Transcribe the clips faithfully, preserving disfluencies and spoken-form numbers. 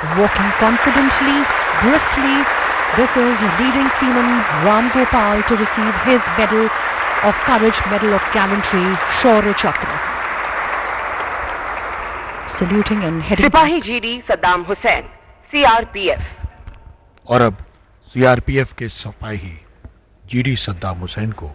walking confidently, briskly. This is leading seaman Ram Gopal to receive his Medal of Courage, Medal of Gallantry, Shaurya Chakra. Saluting and heading. सिपाही GD Saddam Hussain, C R P F. और अब C R P F के सिपाही GD Saddam Hussain को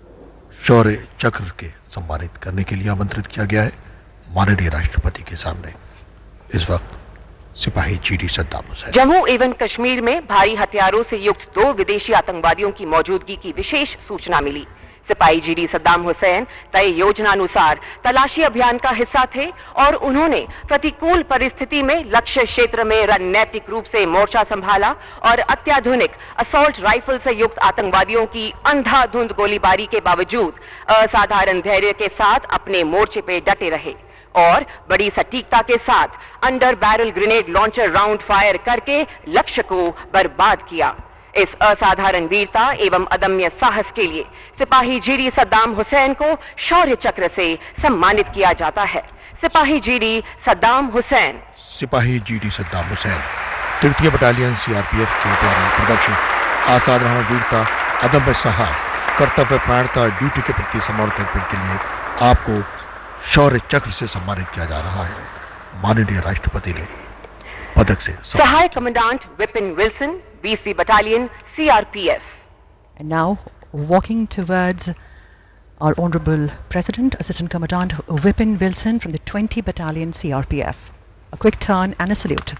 शौर्य चक्र के सम्मानित करने के लिए आमंत्रित किया गया है माननीय राष्ट्रपति के सामने. इस वक्त सिपाही जीडी सद्दाम हुसैन. जम्मू एवं कश्मीर में भारी हथियारों से युक्त दो विदेशी आतंकवादियों की मौजूदगी की विशेष सूचना मिली. सिपाही जीडी सद्दाम हुसैन तय योजना अनुसार तलाशी अभियान का हिस्सा थे और उन्होंने प्रतिकूल परिस्थिति में लक्ष्य क्षेत्र में रणनीतिक रूप से मोर्चा संभाला और अत्याधुनिक असॉल्ट राइफल से युक्त आतंकवादियों की अंधाधुंध गोलीबारी के बावजूद असाधारण धैर्य के साथ अपने मोर्चे पे डटे रहे और बड़ी सटीकता के साथ under barrel grenade launcher round fire करके लक्ष्य को बर्बाद किया. इस असाधारण वीरता एवं अदम्य साहस के लिए सिपाही जीडी सद्दाम हुसैन को शौर्य चक्र से सम्मानित किया जाता है. सिपाही जीडी सद्दाम हुसैन. सिपाही जीडी सद्दाम हुसैन तृतीय battalion C R P F के द्वारा प्रदर्शित असाधारण वीरता, अदम्य साहस, कर्तव्य परायणता, ड्यूटी के प्रति समर्पण के लिए आपको शौर्य चक्र से सम्मानित किया जा रहा है. माननीय राष्ट्रपति ने पदक से सहायक कमांडेंट विपिन विल्सन, बीसवीं battalion C R P F. And now walking towards our Honorable President, Assistant Commandant Vipin Wilson from the twentieth Battalion C R P F. A quick turn and a salute.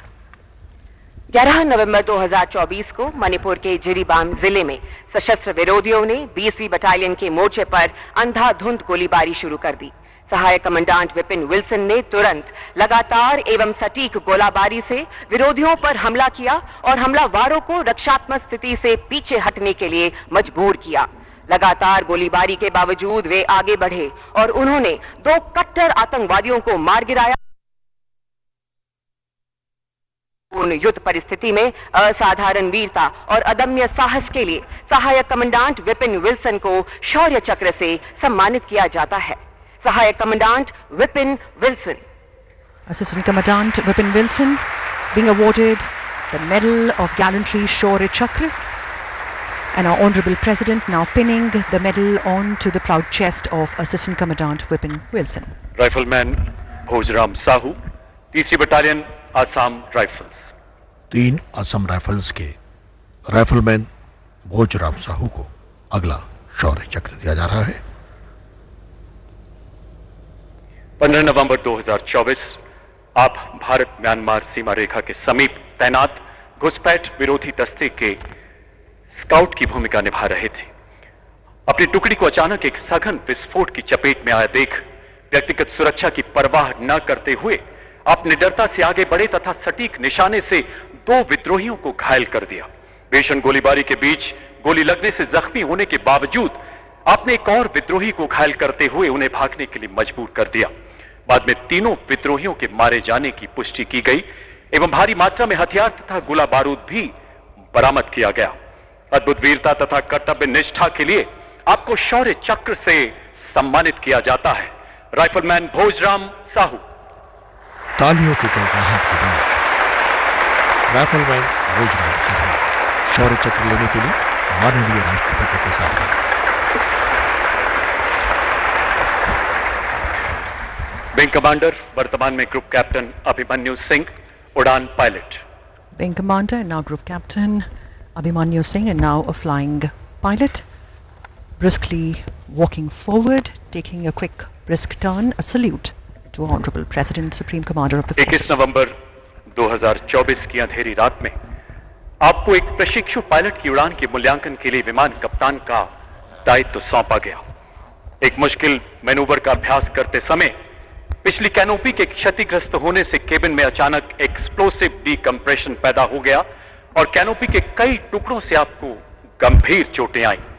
ग्यारह नवंबर दो हज़ार चौबीस को मणिपुर के जिरीबाम जिले में सशस्त्र विरोधियों ने बीसवीं बटालियन के मोर्चे पर अंधाधुंध गोलीबारी शुरू कर दी. सहायक कमांडेंट विपिन विल्सन ने तुरंत लगातार एवं सटीक गोलाबारी से विरोधियों पर हमला किया और हमलावरों को रक्षात्मक स्थिति से पीछे हटने के लिए मजबूर किया. लगातार गोलीबारी के बावजूद वे आगे बढ़े और उन्होंने दो कट्टर आतंकवादियों को मार गिराया. पूर्ण युद्ध परिस्थिति में असाधारण वीरता और अदम्य साहस के लिए सहायक कमांडेंट विपिन विल्सन को शौर्य चक्र से सम्मानित किया जाता है. सहायक commandant Vipin Wilson. Assistant Commandant Vipin Wilson being awarded the Medal of Gallantry Shaurya Chakra, and our Honorable President now pinning the medal on to the proud chest of Assistant Commandant Vipin Wilson. Rifleman Bhojram Sahu, तीसरी battalion Assam rifles. तीन Assam rifles के rifleman Bhojram Sahu को अगला शौर्य चक्र दिया जा रहा है. पंद्रह नवंबर दो हज़ार चौबीस आप भारत म्यांमार सीमा रेखा के समीप तैनात घुसपैठ विरोधी दस्ते के स्काउट की भूमिका निभा रहे थे. अपनी टुकड़ी को अचानक एक सघन विस्फोट की चपेट में आया देख व्यक्तिगत सुरक्षा की परवाह न करते हुए आप निडरता से आगे बढ़े तथा सटीक निशाने से दो विद्रोहियों को घायल कर दिया. भीषण गोलीबारी के बीच गोली लगने से जख्मी होने के बावजूद आपने एक और विद्रोही को घायल करते हुए उन्हें भागने के लिए मजबूर कर दिया. बाद में तीनों विद्रोहियों के मारे जाने की पुष्टि की गई एवं भारी मात्रा में हथियार तथा गोला बारूद भी बरामद किया गया. अद्भुत वीरता तथा कर्तव्य निष्ठा के लिए आपको शौर्य चक्र से सम्मानित किया जाता है. राइफलमैन भोजराम साहू. तालियों की गड़गड़ाहट के बाद राइफलमैन भोजराम साहू शौर्य चक्र लेने के लिए माननीय राष्ट्रपति के सामने. विंग कमांडर वर्तमान में ग्रुप कैप्टन अभिमन्यु सिंह, उड़ान pilot. Wing Commander and now Group Captain Abhimanyu Singh, and now a flying pilot, briskly walking forward, taking a quick brisk turn. A salute to Honorable President, Supreme Commander of the Forces. इक्कीस नवंबर दो हज़ार चौबीस की अंधेरी रात में आपको एक प्रशिक्षु पायलट की उड़ान के मूल्यांकन के लिए विमान कप्तान का दायित्व सौंपा गया. एक मुश्किल मैनूवर का अभ्यास करते समय पिछली कैनोपी के क्षतिग्रस्त होने से केबिन में अचानक एक्सप्लोसिव डीकंप्रेशन पैदा हो गया और कैनोपी के कई टुकड़ों से आपको गंभीर चोटें आईं.